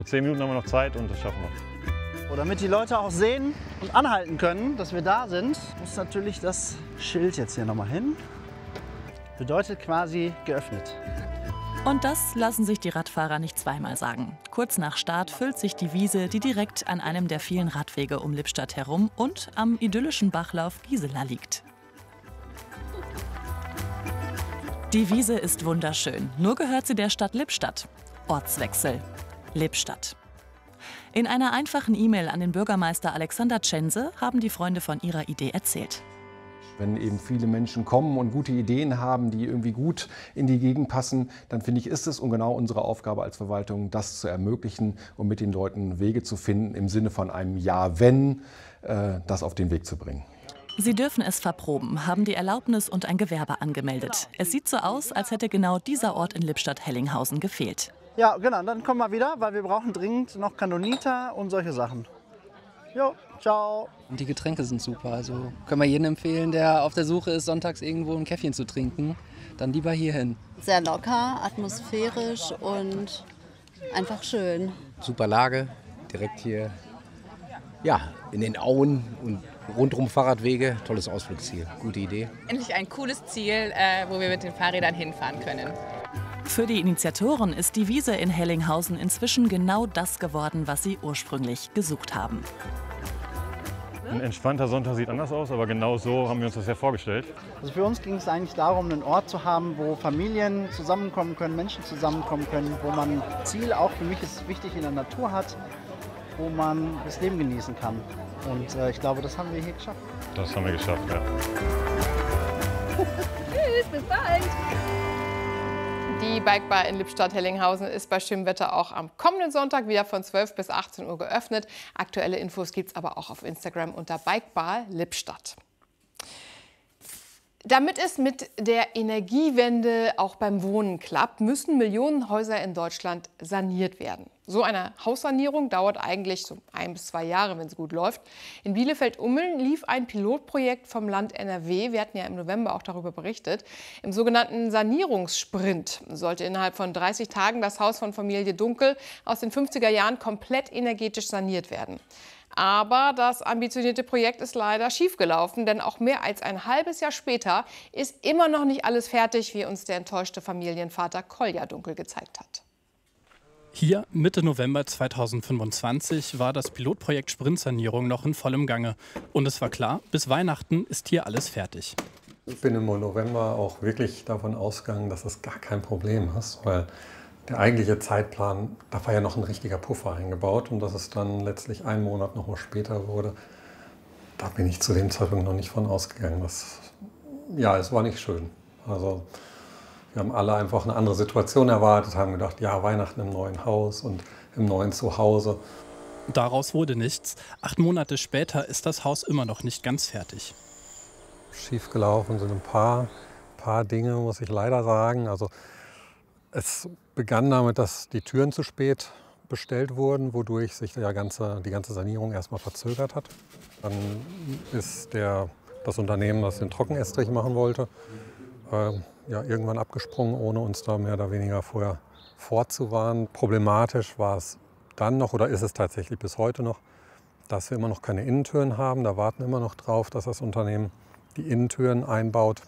10 Minuten haben wir noch Zeit und das schaffen wir. Und damit die Leute auch sehen und anhalten können, dass wir da sind, muss natürlich das Schild jetzt hier nochmal hin. Bedeutet quasi geöffnet. Und das lassen sich die Radfahrer nicht zweimal sagen. Kurz nach Start füllt sich die Wiese, die direkt an einem der vielen Radwege um Lippstadt herum und am idyllischen Bachlauf Gisela liegt. Die Wiese ist wunderschön, nur gehört sie der Stadt Lippstadt. Ortswechsel. Lippstadt. In einer einfachen E-Mail an den Bürgermeister Alexander Tschense haben die Freunde von ihrer Idee erzählt. Wenn eben viele Menschen kommen und gute Ideen haben, die irgendwie gut in die Gegend passen, dann finde ich, ist es und genau unsere Aufgabe als Verwaltung, das zu ermöglichen und mit den Leuten Wege zu finden, im Sinne von einem Ja, wenn, das auf den Weg zu bringen. Sie dürfen es verproben, haben die Erlaubnis und ein Gewerbe angemeldet. Es sieht so aus, als hätte genau dieser Ort in Lippstadt-Hellinghausen gefehlt. Ja, genau, dann kommen wir wieder, weil wir brauchen dringend noch Kanoniter und solche Sachen. Jo, ciao. Und die Getränke sind super, also können wir jedem empfehlen, der auf der Suche ist, sonntags irgendwo ein Käffchen zu trinken, dann lieber hierhin. Sehr locker, atmosphärisch und einfach schön. Super Lage, direkt hier in den Auen und rundum Fahrradwege, tolles Ausflugsziel, gute Idee. Endlich ein cooles Ziel, wo wir mit den Fahrrädern hinfahren können. Für die Initiatoren ist die Wiese in Hellinghausen inzwischen genau das geworden, was sie ursprünglich gesucht haben. Ein entspannter Sonntag sieht anders aus, aber genau so haben wir uns das ja vorgestellt. Also für uns ging es eigentlich darum, einen Ort zu haben, wo Familien zusammenkommen können, Menschen zusammenkommen können, wo man ein Ziel, auch für mich ist wichtig, in der Natur hat, wo man das Leben genießen kann. Und ich glaube, das haben wir hier geschafft. Das haben wir geschafft, ja. Tschüss, bis bald! Die Bikebar in Lippstadt-Hellinghausen ist bei schönem Wetter auch am kommenden Sonntag wieder von 12 bis 18 Uhr geöffnet. Aktuelle Infos gibt es aber auch auf Instagram unter Bikebar Lippstadt. Damit es mit der Energiewende auch beim Wohnen klappt, müssen Millionen Häuser in Deutschland saniert werden. So eine Haussanierung dauert eigentlich so 1 bis 2 Jahre, wenn es gut läuft. In Bielefeld-Ummeln lief ein Pilotprojekt vom Land NRW. Wir hatten ja im November auch darüber berichtet. Im sogenannten Sanierungssprint sollte innerhalb von 30 Tagen das Haus von Familie Dunkel aus den 50er Jahren komplett energetisch saniert werden. Aber das ambitionierte Projekt ist leider schiefgelaufen, denn auch mehr als ein halbes Jahr später ist immer noch nicht alles fertig, wie uns der enttäuschte Familienvater Kolja Dunkel gezeigt hat. Hier Mitte November 2025 war das Pilotprojekt Sprintsanierung noch in vollem Gange. Und es war klar, bis Weihnachten ist hier alles fertig. Ich bin im November auch wirklich davon ausgegangen, dass es gar kein Problem ist, weil der eigentliche Zeitplan, da war ja noch ein richtiger Puffer eingebaut und dass es dann letztlich 1 Monat noch mal später wurde, da bin ich zu dem Zeitpunkt noch nicht von ausgegangen. Es war nicht schön. Also wir haben alle einfach eine andere Situation erwartet, haben gedacht, ja, Weihnachten im neuen Haus und im neuen Zuhause. Daraus wurde nichts. 8 Monate später ist das Haus immer noch nicht ganz fertig. Schiefgelaufen sind ein paar Dinge, muss ich leider sagen. Also es begann damit, dass die Türen zu spät bestellt wurden, wodurch sich die ganze Sanierung erstmal verzögert hat. Dann ist das Unternehmen, das den Trockenestrich machen wollte, irgendwann abgesprungen, ohne uns da mehr oder weniger vorher vorzuwarnen. Problematisch war es dann noch, oder ist es tatsächlich bis heute noch, dass wir immer noch keine Innentüren haben. Da warten wir immer noch drauf, dass das Unternehmen die Innentüren einbaut.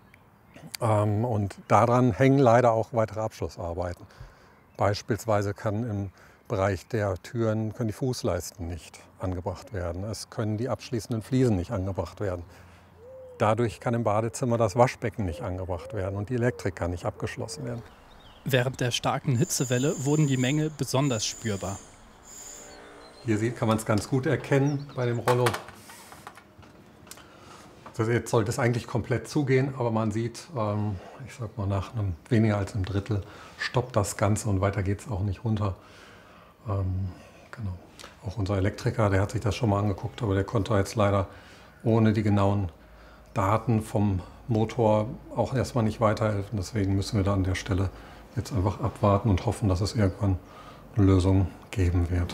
Und daran hängen leider auch weitere Abschlussarbeiten. Beispielsweise kann im Bereich der Türen die Fußleisten nicht angebracht werden. Es können die abschließenden Fliesen nicht angebracht werden. Dadurch kann im Badezimmer das Waschbecken nicht angebracht werden und die Elektrik kann nicht abgeschlossen werden. Während der starken Hitzewelle wurden die Mängel besonders spürbar. Hier kann man es ganz gut erkennen bei dem Rollo. Jetzt sollte es eigentlich komplett zugehen, aber man sieht, ich sag mal, nach weniger als einem Drittel stoppt das Ganze und weiter geht es auch nicht runter. Genau. Auch unser Elektriker, der hat sich das schon mal angeguckt, aber der konnte jetzt leider ohne die genauen Daten vom Motor auch erstmal nicht weiterhelfen. Deswegen müssen wir da an der Stelle jetzt einfach abwarten und hoffen, dass es irgendwann eine Lösung geben wird.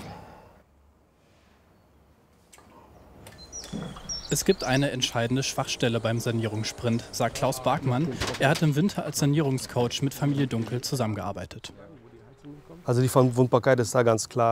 Es gibt eine entscheidende Schwachstelle beim Sanierungssprint, sagt Klaus Barkmann. Er hat im Winter als Sanierungscoach mit Familie Dunkel zusammengearbeitet. Also die Verwundbarkeit ist da ganz klar.